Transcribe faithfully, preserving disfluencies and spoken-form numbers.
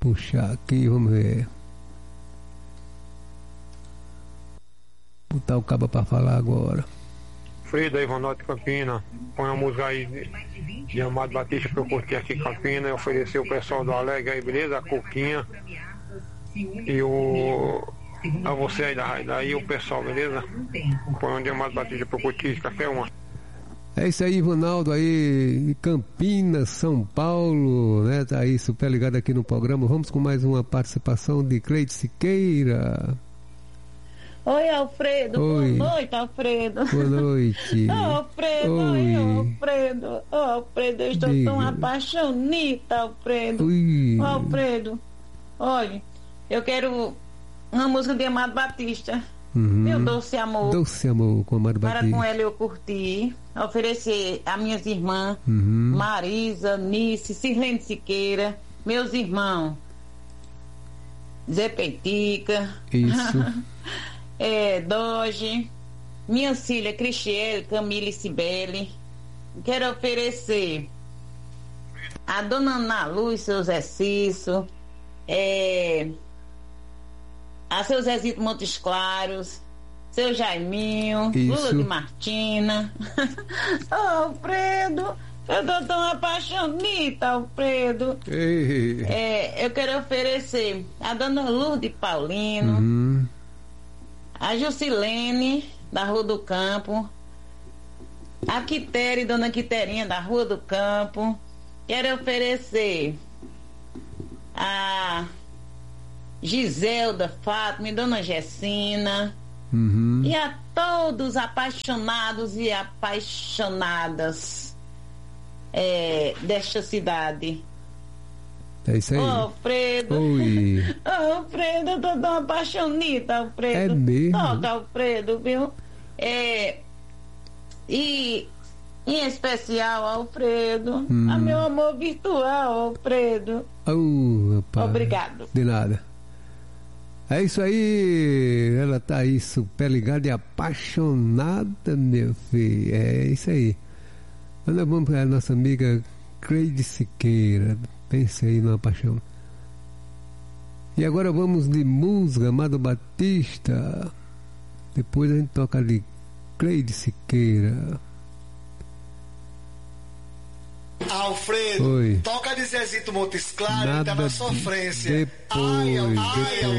puxar aqui, vamos ver. Botar o cabo pra falar agora. Frida, Ivanópolis, Campina. Põe uma música aí de, de Amado Batista pra eu curtir aqui em Campina e oferecer o pessoal do Alegre aí, beleza? A Coquinha. E o... a você aí da rádio, aí o pessoal, beleza? Põe um de Amado Batista pra eu curtir, qualquer uma. É isso aí, Ivanaldo, aí, Campinas, São Paulo, né? Tá aí super ligado aqui no programa. Vamos com mais uma participação de Cleide Siqueira. Oi, Alfredo. Oi. Boa noite, Alfredo. Boa noite. Oh, Alfredo, oi, Alfredo. Oh, Alfredo, eu estou Diga. tão apaixonita, Alfredo. Ui. Oh, Alfredo, olha, eu quero uma música de Amado Batista. Uhum. Meu doce amor. Doce amor com Amado Para Batista. com ela eu curti. Oferecer a minhas irmãs, Uhum. Marisa, Nice, Sirlene Siqueira, meus irmãos, Zé Peitica. Isso. É, Doge, minha filha Cristiele, Camila e Cibele. Quero oferecer a dona Ana Luz, seu Zé Cício, é, a seu Zezito Montes Claros, seu Jaiminho, Isso. Lula de Martina. Oh, Alfredo, eu tô tão apaixonita, Alfredo. Ei. É, eu quero oferecer a dona Lourdes Paulino, Uhum. a Jusilene, da Rua do Campo, a Quitere, dona Quiterinha, da Rua do Campo. Quero oferecer a Giselda Fátima e dona Gessina. Uhum. E a todos apaixonados e apaixonadas é, desta cidade. É isso aí. Ô, Alfredo. Oi. Ô, Alfredo, eu tô tão apaixonita, Alfredo. É mesmo? Toca, Alfredo, viu? É, e em especial, Alfredo, Hum. a meu amor virtual, Alfredo. Oh, rapaz. Obrigado. De nada. É isso aí. Ela tá aí super ligada e apaixonada, meu filho. É isso aí. Nós vamos para a nossa amiga Cleide Siqueira. Pense aí numa paixão. E agora vamos de música, Amado Batista. Depois a gente toca de Cleide Siqueira. Alfredo, Oi. toca de Zezito Montes Claros, Nada tá na sofrência. depois, Ai, ai, ai, depois.